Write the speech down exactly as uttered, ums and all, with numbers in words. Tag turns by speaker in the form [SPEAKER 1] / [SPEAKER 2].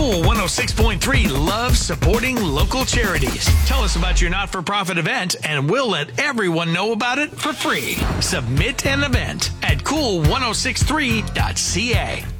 [SPEAKER 1] Cool one oh six point three loves supporting local charities. Tell us about your not-for-profit event, and we'll let everyone know about it for free. Submit an event at cool ten sixty-three dot c a.